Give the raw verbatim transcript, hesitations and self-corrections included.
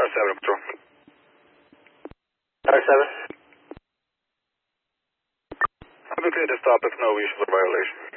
Tower seven, Patrol. Tower seven. I'll be clear to stop if no visual violation.